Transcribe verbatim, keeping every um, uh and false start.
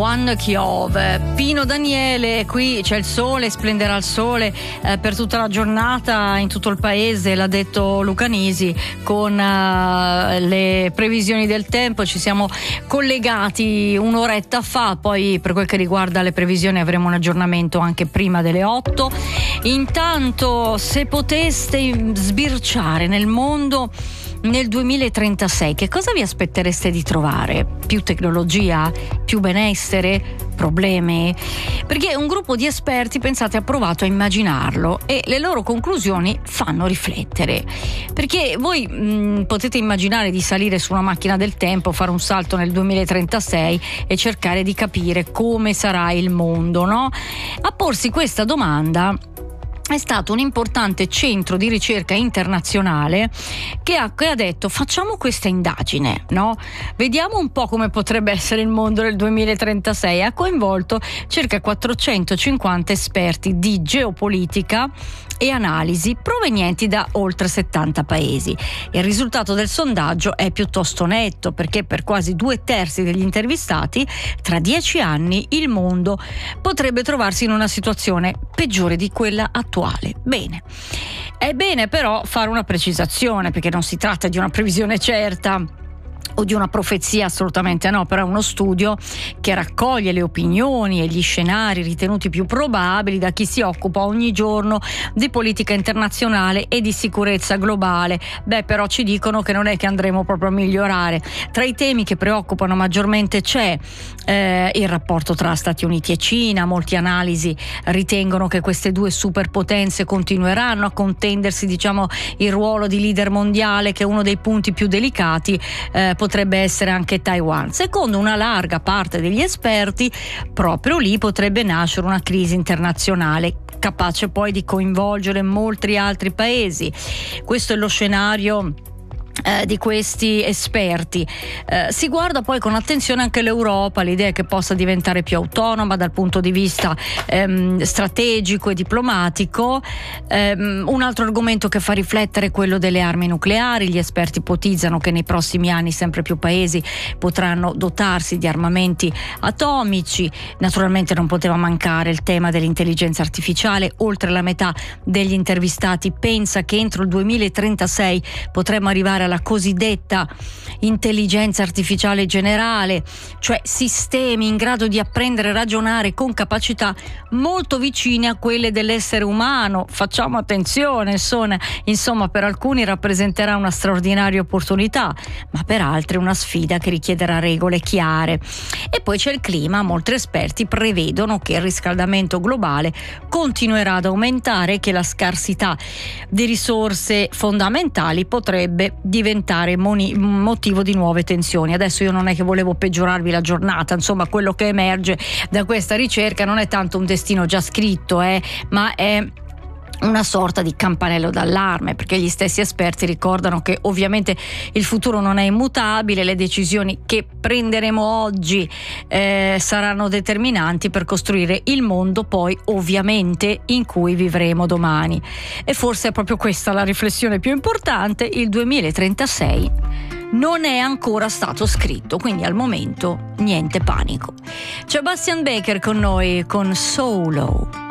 Juan Chiov, Pino Daniele, qui c'è il sole, splenderà il sole eh, per tutta la giornata in tutto il paese, l'ha detto Luca Nisi, con uh, le previsioni del tempo. Ci siamo collegati un'oretta fa, poi per quel che riguarda le previsioni avremo un aggiornamento anche prima delle otto. Intanto, se poteste sbirciare nel mondo nel duemilatrentasei, che cosa vi aspettereste di trovare? Più tecnologia? Più benessere? Problemi? Perché un gruppo di esperti, pensate, ha provato a immaginarlo e le loro conclusioni fanno riflettere. Perché voi mh, potete immaginare di salire su una macchina del tempo, fare un salto nel duemilatrentasei e cercare di capire come sarà il mondo, no? A porsi questa domanda è stato un importante centro di ricerca internazionale che ha, che ha detto: facciamo questa indagine, no? Vediamo un po' come potrebbe essere il mondo nel duemilatrentasei. Ha coinvolto circa quattrocentocinquanta esperti di geopolitica e analisi provenienti da oltre settanta paesi. Il risultato del sondaggio è piuttosto netto, perché per quasi due terzi degli intervistati tra dieci anni il mondo potrebbe trovarsi in una situazione peggiore di quella attuale. Bene, è bene però fare una precisazione, perché non si tratta di una previsione certa o di una profezia, assolutamente no, però è uno studio che raccoglie le opinioni e gli scenari ritenuti più probabili da chi si occupa ogni giorno di politica internazionale e di sicurezza globale. Beh, però ci dicono che non è che andremo proprio a migliorare. Tra i temi che preoccupano maggiormente c'è eh, il rapporto tra Stati Uniti e Cina. Molti analisi ritengono che queste due superpotenze continueranno a contendersi, diciamo, il ruolo di leader mondiale, che è uno dei punti più delicati eh, potrebbe essere anche Taiwan. Secondo una larga parte degli esperti, proprio lì potrebbe nascere una crisi internazionale capace poi di coinvolgere molti altri paesi. Questo è lo scenario Eh, di questi esperti. Eh, si guarda poi con attenzione anche l'Europa. L'idea è che possa diventare più autonoma dal punto di vista ehm, strategico e diplomatico. Ehm, un altro argomento che fa riflettere è quello delle armi nucleari. Gli esperti ipotizzano che nei prossimi anni sempre più paesi potranno dotarsi di armamenti atomici. Naturalmente non poteva mancare il tema dell'intelligenza artificiale. Oltre la metà degli intervistati pensa che entro il duemilatrentasei potremmo arrivare alla cosiddetta intelligenza artificiale generale, cioè sistemi in grado di apprendere e ragionare con capacità molto vicine a quelle dell'essere umano. Facciamo attenzione, insomma, insomma per alcuni rappresenterà una straordinaria opportunità, ma per altri una sfida che richiederà regole chiare. E poi c'è il clima. Molti esperti prevedono che il riscaldamento globale continuerà ad aumentare e che la scarsità di risorse fondamentali potrebbe diventare moni- motivo di nuove tensioni. Adesso io non è che volevo peggiorarvi la giornata, insomma quello che emerge da questa ricerca non è tanto un destino già scritto, eh, ma è una sorta di campanello d'allarme, perché gli stessi esperti ricordano che ovviamente il futuro non è immutabile, le decisioni che prenderemo oggi eh, saranno determinanti per costruire il mondo poi ovviamente in cui vivremo domani. E forse è proprio questa la riflessione più importante: il duemilatrentasei non è ancora stato scritto, quindi al momento niente panico. C'è Bastian Baker con noi con Solo.